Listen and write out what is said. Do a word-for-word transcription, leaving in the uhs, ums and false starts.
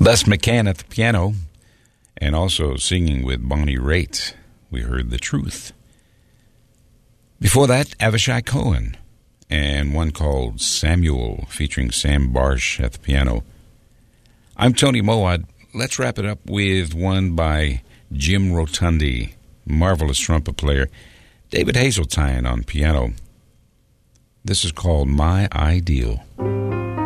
Les McCann at the piano, and also singing with Bonnie Raitt, we heard The Truth. Before that, Avishai Cohen, and one called Samuel, featuring Sam Barsh at the piano. I'm Tony Moad. Let's wrap it up with one by Jim Rotundi, marvelous trumpet player, David Hazeltine on piano. This is called My Ideal.